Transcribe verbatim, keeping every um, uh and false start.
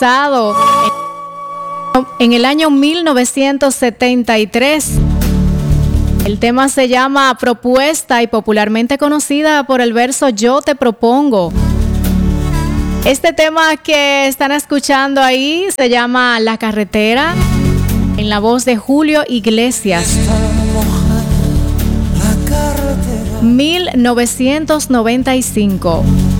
lanzado en el año mil novecientos setenta y tres. El tema se llama Propuesta y popularmente conocida por el verso Yo te propongo. Este tema que están escuchando ahí se llama La Carretera, en la voz de Julio Iglesias. mil novecientos noventa y cinco.